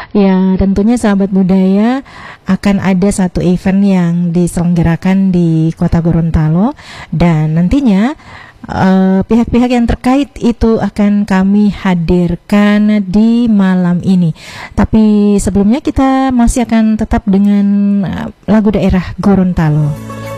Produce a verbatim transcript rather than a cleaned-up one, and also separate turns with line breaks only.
Ya, tentunya sahabat budaya akan ada satu event yang diselenggarakan di Kota Gorontalo, dan nantinya eh, pihak-pihak yang terkait itu akan kami hadirkan di malam ini. Tapi sebelumnya kita masih akan tetap dengan eh, lagu daerah Gorontalo.